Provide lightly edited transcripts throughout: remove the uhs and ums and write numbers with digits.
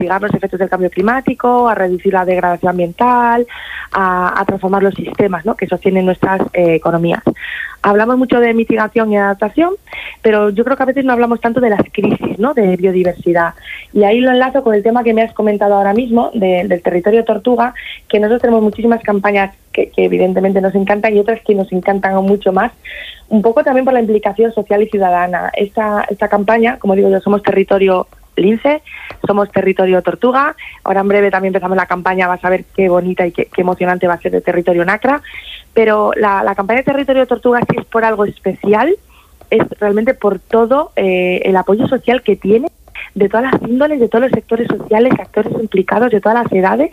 mitigar los efectos del cambio climático, a reducir la degradación ambiental, a transformar los sistemas, ¿no?, que sostienen nuestras economías. Hablamos mucho de mitigación y adaptación, pero yo creo que a veces no hablamos tanto de las crisis, ¿no?, de biodiversidad. Y ahí lo enlazo con el tema que me has comentado ahora mismo, del territorio tortuga, que nosotros tenemos muchísimas campañas que evidentemente nos encantan y otras que nos encantan aún mucho más, un poco también por la implicación social y ciudadana. Esta campaña, como digo yo, somos territorio lince, somos territorio tortuga. Ahora en breve también empezamos la campaña, vas a ver qué bonita y qué emocionante va a ser de territorio nacra. Pero la campaña de territorio tortuga, si es por algo especial, es realmente por todo el apoyo social que tiene, de todas las índoles, de todos los sectores sociales, actores implicados, de todas las edades.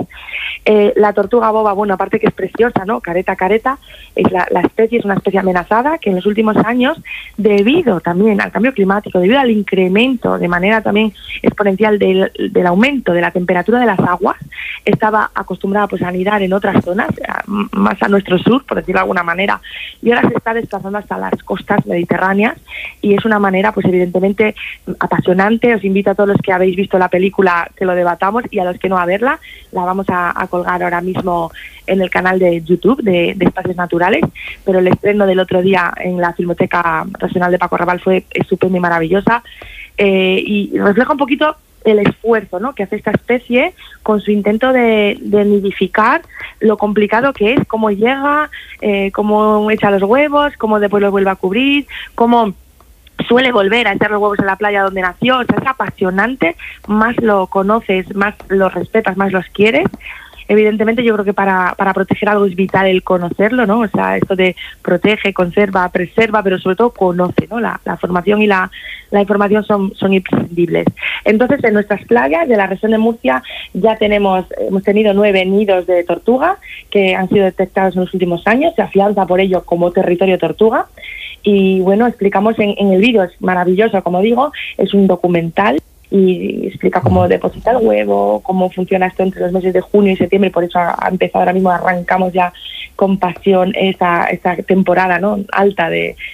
La tortuga boba, bueno, aparte que es preciosa, ¿no?, careta, es la especie, es una especie amenazada que en los últimos años, debido también al cambio climático, debido al incremento de manera también exponencial del aumento de la temperatura de las aguas, estaba acostumbrada pues a anidar en otras zonas, más a nuestro sur, por decirlo de alguna manera, y ahora se está desplazando hasta las costas mediterráneas, y es una manera pues evidentemente apasionante. Os invito a todos los que habéis visto la película que lo debatamos, y a los que no, a verla. La vamos a colgar ahora mismo en el canal de YouTube de Espacios Naturales, pero el estreno del otro día en la Filmoteca Regional de Paco Raval fue estupenda y maravillosa, y refleja un poquito el esfuerzo, ¿no?, que hace esta especie con su intento de nidificar, lo complicado que es, cómo llega, cómo echa los huevos, cómo después los vuelve a cubrir, cómo suele volver a echar los huevos en la playa donde nació. O sea, es apasionante, más lo conoces, más lo respetas, más los quieres. Evidentemente yo creo que para proteger algo es vital el conocerlo, ¿no? O sea, esto de protege, conserva, preserva, pero sobre todo conoce, ¿no? La formación y la información son imprescindibles. Entonces, en nuestras playas de la región de Murcia ya hemos tenido 9 nidos de tortuga que han sido detectados en los últimos años. Se afianza por ello como territorio tortuga. Y bueno, explicamos en el vídeo, es maravilloso, como digo, es un documental y explica cómo deposita el huevo, cómo funciona esto entre los meses de junio y septiembre. Por eso ha empezado ahora mismo, arrancamos ya con pasión esta temporada, ¿no?, alta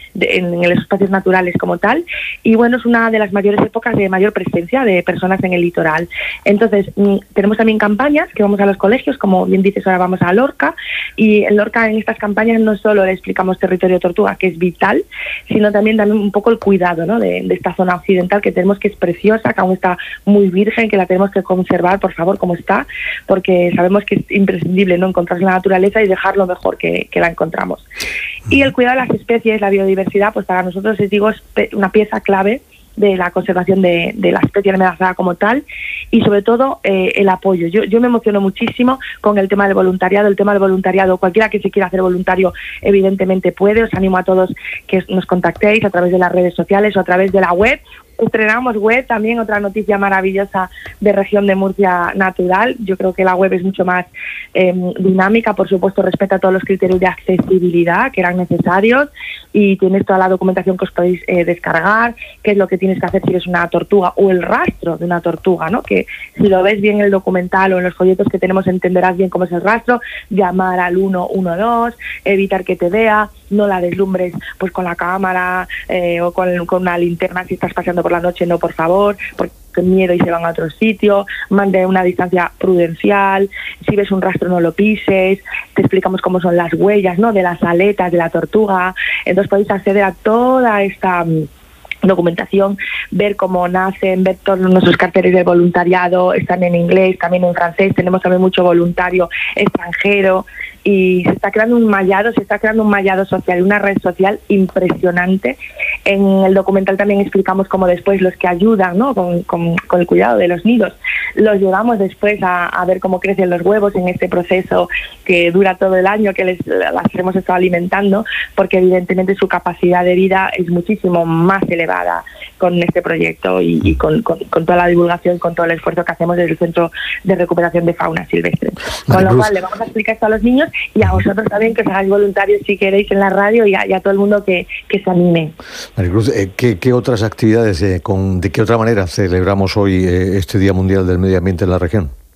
en los espacios naturales como tal. Y bueno, es una de las mayores épocas de mayor presencia de personas en el litoral. Entonces, tenemos también campañas que vamos a los colegios, como bien dices, ahora vamos a Lorca, y en Lorca, en estas campañas, no solo le explicamos territorio tortuga, que es vital, sino también un poco el cuidado, ¿no?, de esta zona occidental que tenemos, que es preciosa, que aún está muy virgen, que la tenemos que conservar, por favor, como está, porque sabemos que es imprescindible, ¿no?, encontrar la naturaleza y dejarlo mejor que la encontramos. Y el cuidado de las especies, la biodiversidad, pues para nosotros, les digo, es una pieza clave de la conservación de la especie amenazada como tal, y sobre todo el apoyo. Yo me emociono muchísimo con el tema del voluntariado. Cualquiera que se quiera hacer voluntario evidentemente puede. Os animo a todos que nos contactéis a través de las redes sociales o a través de la web. Estrenamos web también, otra noticia maravillosa de Región de Murcia Natural. Yo creo que la web es mucho más dinámica, por supuesto respeta todos los criterios de accesibilidad que eran necesarios, y tienes toda la documentación que os podéis descargar, qué es lo que tienes que hacer si eres una tortuga o el rastro de una tortuga, ¿no?, que si lo ves bien en el documental o en los folletos que tenemos entenderás bien cómo es el rastro. Llamar al 112, evitar que te vea, no la deslumbres pues con la cámara o con una linterna si estás paseando por la noche, no, por favor, porque miedo y se van a otro sitio. Mande una distancia prudencial, si ves un rastro no lo pises. Te explicamos cómo son las huellas, ¿no?, de las aletas de la tortuga. Entonces podéis acceder a toda esta documentación, ver cómo nacen, ver todos nuestros carteles de voluntariado, están en inglés, también en francés. Tenemos también mucho voluntario extranjero, y se está creando un mallado social, una red social impresionante. En el documental también explicamos cómo después los que ayudan, ¿no?, con el cuidado de los nidos, los llevamos después a ver cómo crecen los huevos en este proceso que dura todo el año, que las hemos estado alimentando, porque evidentemente su capacidad de vida es muchísimo más elevada con este proyecto y con toda la divulgación, con todo el esfuerzo que hacemos desde el Centro de Recuperación de Fauna Silvestre. Con lo cual le vamos a explicar esto a los niños, y a vosotros también, que os hagáis voluntarios si queréis en la radio, y a todo el mundo que se anime. Maricruz, ¿qué otras actividades, de qué otra manera celebramos hoy este Día Mundial del Medio Ambiente en la región?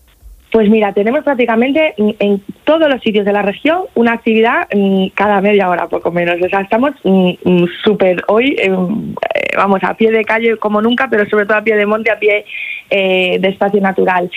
Pues mira, tenemos prácticamente en todos los sitios de la región una actividad cada media hora, poco menos. O sea, estamos súper hoy, vamos, a pie de calle como nunca, pero sobre todo a pie de monte, a pie de espacio natural.